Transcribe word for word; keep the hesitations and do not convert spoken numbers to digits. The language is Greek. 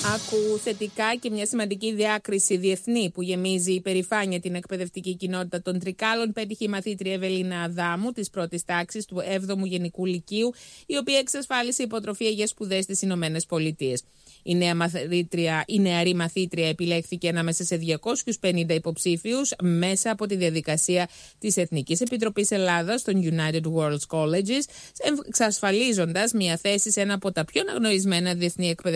Άκου θετικά και μια σημαντική διάκριση διεθνή που γεμίζει υπερηφάνεια την εκπαιδευτική κοινότητα των Τρικάλων πέτυχε η μαθήτρια Ευελίνα Αδάμου της πρώτης τάξης του έβδομου Γενικού Λυκείου, η οποία εξασφάλισε υποτροφία για σπουδές στις Ηνωμένες Πολιτείες. Η, νέα μαθήτρια, η νεαρή μαθήτρια επιλέχθηκε ανάμεσα σε διακόσιους πενήντα υποψήφιους μέσα από τη διαδικασία της Εθνικής Επιτροπής Ελλάδας των United World Colleges, εξασφαλίζοντας μια θέση σε ένα από τα πιο αναγνωρισμένα διεθνή εκπαιδευτικά